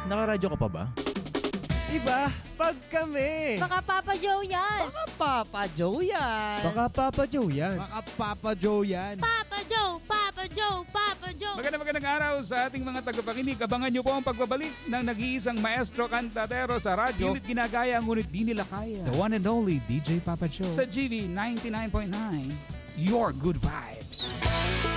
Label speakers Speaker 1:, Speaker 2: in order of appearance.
Speaker 1: Nakaradyo ka pa ba?
Speaker 2: Iba, pag kami.
Speaker 3: Baka Papa Joe yan.
Speaker 4: Baka Papa Joe yan.
Speaker 2: Baka Papa Joe yan.
Speaker 5: Baka Papa Joe yan.
Speaker 3: Papa Joe, Papa Joe, Papa Joe.
Speaker 6: Magandang araw sa ating mga tagapakinig. Abangan niyo po ang pagbabalik ng nag-iisang maestro kantatero sa radyo. Pilit ginagaya ngunit di nila kaya.
Speaker 1: The one and only DJ Papa Joe.
Speaker 6: Sa GV 99.9, your good vibes.